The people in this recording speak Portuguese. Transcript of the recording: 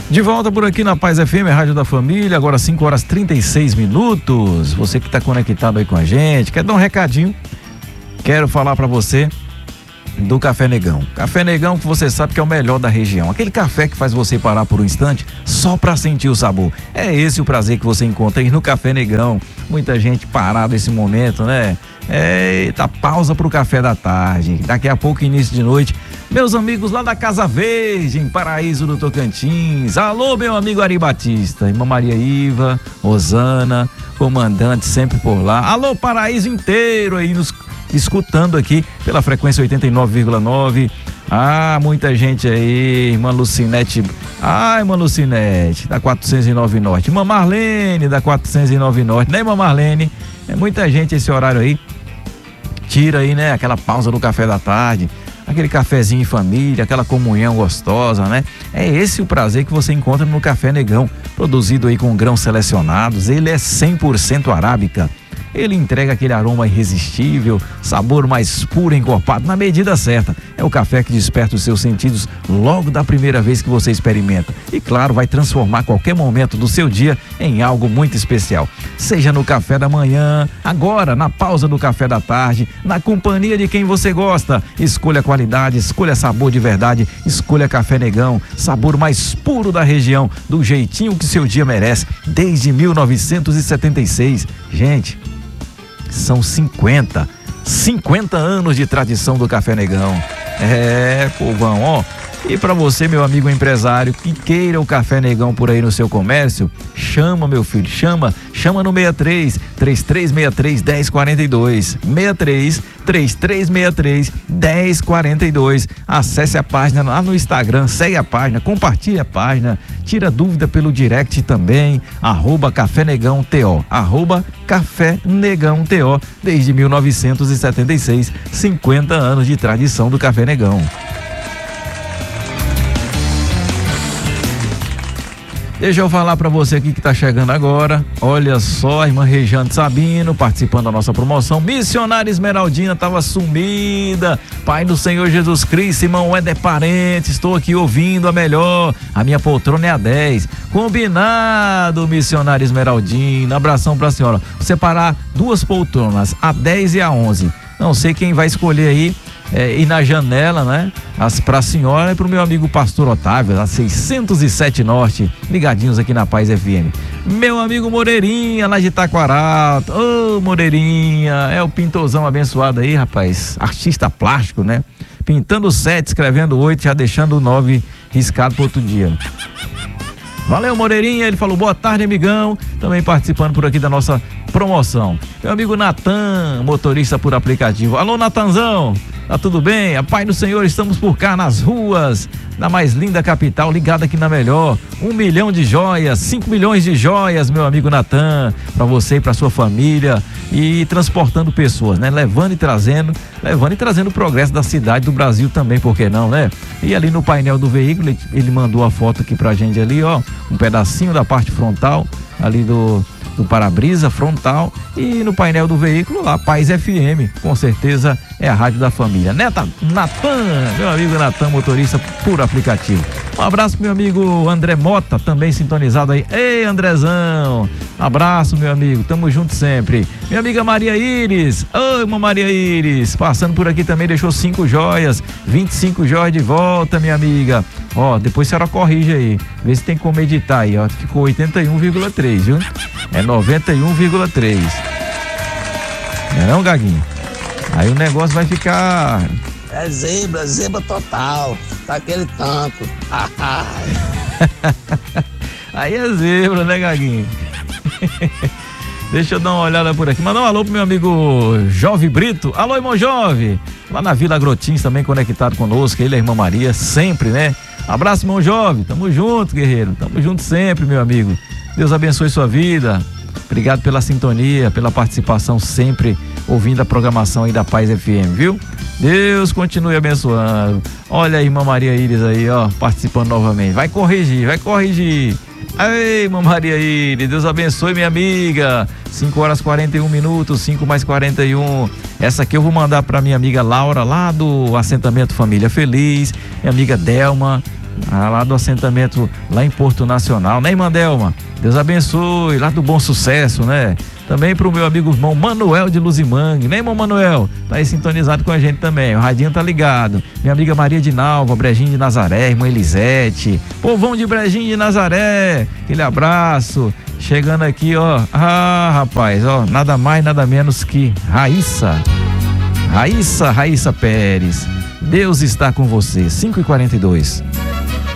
De volta por aqui na Paz FM, Rádio da Família, agora 5h36. Você que está conectado aí com a gente, quer dar um recadinho? Quero falar para você do Café Negão. Café Negão, que você sabe que é o melhor da região. Aquele café que faz você parar por um instante só para sentir o sabor. É esse o prazer que você encontra aí no Café Negão. Muita gente parada nesse momento, né? Eita, pausa pro café da tarde. Daqui a pouco, início de noite. Meus amigos lá da Casa Verde, em Paraíso do Tocantins. Alô, meu amigo Ari Batista, irmã Maria Iva, Rosana, comandante sempre por lá. Alô, Paraíso inteiro aí nos escutando aqui pela frequência 89,9. Ah, muita gente aí, irmã Lucinete. Ah, irmã Lucinete, da 409 Norte. Irmã Marlene, da 409 Norte. Né, irmã Marlene? É muita gente esse horário aí. Tira aí, né, aquela pausa do café da tarde, aquele cafezinho em família, aquela comunhão gostosa, né? É esse o prazer que você encontra no Café Negão, produzido aí com grãos selecionados. Ele é 100% arábica. Ele entrega aquele aroma irresistível, sabor mais puro e encorpado na medida certa. É o café que desperta os seus sentidos logo da primeira vez que você experimenta. E claro, vai transformar qualquer momento do seu dia em algo muito especial. Seja no café da manhã, agora na pausa do café da tarde, na companhia de quem você gosta. Escolha qualidade, escolha sabor de verdade, escolha Café Negão, sabor mais puro da região, do jeitinho que seu dia merece, desde 1976. Gente, são 50 anos de tradição do Café Negão. É, povão, ó. E para você, meu amigo empresário, que queira o Café Negão por aí no seu comércio, chama, meu filho, chama no 63-3363-1042, 63-3363-1042. Acesse a página lá no Instagram, segue a página, compartilhe a página, tira dúvida pelo direct também, @Café Negão TO, Café Negão TO, desde 1976, 50 anos de tradição do Café Negão. Deixa eu falar para você aqui que tá chegando agora. Olha só, a irmã Rejane Sabino participando da nossa promoção. Missionária Esmeraldina tava sumida. Pai do Senhor Jesus Cristo, irmão Éder Parente, estou aqui ouvindo a melhor. A minha poltrona é a 10. Combinado, missionária Esmeraldina. Abração pra senhora. Vou separar duas poltronas, a 10 e a 11. Não sei quem vai escolher aí. E na janela, né? Pra senhora e pro meu amigo Pastor Otávio, a 607 Norte, ligadinhos aqui na Paz FM. Meu amigo Moreirinha, lá de Taquaralto. Ô, Moreirinha, é o pintozão abençoado aí, rapaz. Artista plástico, né? Pintando 7, escrevendo 8, já deixando o 9 riscado pro outro dia. Valeu, Moreirinha, ele falou boa tarde, amigão, também participando por aqui da nossa promoção. Meu amigo Natan, motorista por aplicativo. Alô, Natanzão, tá tudo bem? A paz do Senhor, estamos por cá nas ruas da mais linda capital, ligado aqui na melhor. 1 milhão de joias, 5 milhões de joias, meu amigo Natan, para você e para sua família, e transportando pessoas, né? Levando e trazendo o progresso da cidade, do Brasil também, por que não, né? E ali no painel do veículo, ele mandou a foto aqui pra gente ali, ó, um pedacinho da parte frontal, ali do para-brisa frontal, e no painel do veículo lá, Paz FM, com certeza é a rádio da família. Natan, meu amigo Natan, motorista por aplicativo. Um abraço pro meu amigo André Mota, também sintonizado aí. Ei, Andrezão, abraço, meu amigo, tamo junto sempre. Minha amiga Maria Iris, oi, irmã Maria Iris, passando por aqui também, deixou 5 joias, 25 joias de volta, minha amiga. Ó, depois a senhora corrige aí, vê se tem como editar aí, ó, ficou 81,3, viu? É 91,3. Não, Gaguinho? Aí o negócio vai ficar... É zebra total, tá aquele tanto. Aí é zebra, né, Gaguinho? Deixa eu dar uma olhada por aqui. Mandar um alô pro meu amigo Jove Brito. Alô, irmão Jove. Lá na Vila Grotins, também conectado conosco. Ele e a irmã Maria, sempre, né? Abraço, irmão Jove. Tamo junto, guerreiro. Tamo junto sempre, meu amigo. Deus abençoe sua vida. Obrigado pela sintonia, pela participação sempre, ouvindo a programação aí da Paz FM, viu? Deus continue abençoando. Olha a irmã Maria Iris aí, ó, participando novamente. Vai corrigir. Ei, irmã Maria Iris, Deus abençoe, minha amiga. 5h41, 5 mais 41. Essa aqui eu vou mandar pra minha amiga Laura, lá do assentamento Família Feliz. Minha amiga Delma, lá do assentamento lá em Porto Nacional, né, irmã Delma? Deus abençoe, lá do Bom Sucesso, né? Também pro meu amigo irmão Manuel de Luzimangue, né, irmão Manuel? Tá aí sintonizado com a gente também, o radinho tá ligado. Minha amiga Maria de Nalva, Brejinho de Nazaré, irmã Elisete, povão de Brejinho de Nazaré, aquele abraço. Chegando aqui, ó, rapaz, ó, nada mais, nada menos que Raíssa Pérez. Deus está com você, 5h42.